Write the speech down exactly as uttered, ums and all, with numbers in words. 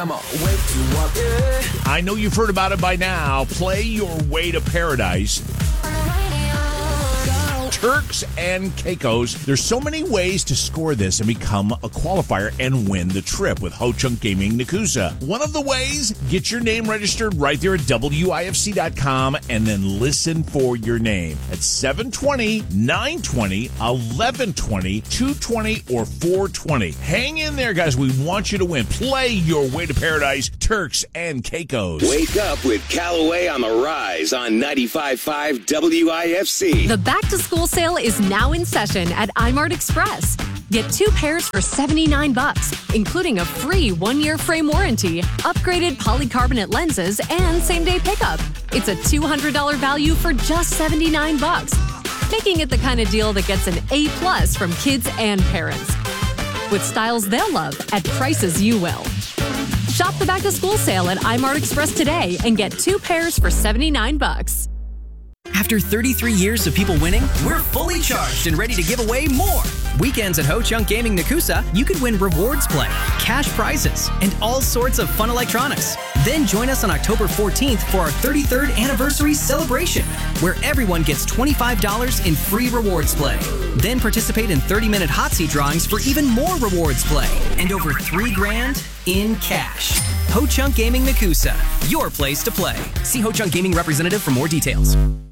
I'ma wake you up, yeah. I know you've heard about it by now. Play Your Way to Paradise. Turks and Caicos. There's so many ways to score this and become a qualifier and win the trip with Ho Chunk Gaming Nakusa. One of the ways, get your name registered right there at W I F C dot com and then listen for your name at seven twenty, nine twenty, eleven twenty, two twenty, or four twenty. Hang in there, guys. We want you to win. Play Your Way to Paradise, Turks and Caicos. Wake up with Callaway on the Rise on ninety-five point five W I F C. The back-to-school sale is now in session at iMart Express. Get two pairs for seventy-nine bucks, including a free one-year frame warranty, upgraded polycarbonate lenses, and same-day pickup. It's a two hundred dollars value for just seventy-nine bucks, making it the kind of deal that gets an A plus from kids and parents. With styles they'll love at prices you will. Shop the back-to-school sale at iMart Express today and get two pairs for seventy-nine bucks. After thirty-three years of people winning, we're fully charged and ready to give away more. Weekends at Ho Chunk Gaming Nakusa, you can win rewards play, cash prizes, and all sorts of fun electronics. Then join us on October fourteenth for our thirty-third anniversary celebration, where everyone gets twenty-five dollars in free rewards play. Then participate in thirty-minute hot seat drawings for even more rewards play and over three grand in cash. Ho Chunk Gaming Nakusa, your place to play. See Ho Chunk Gaming representative for more details.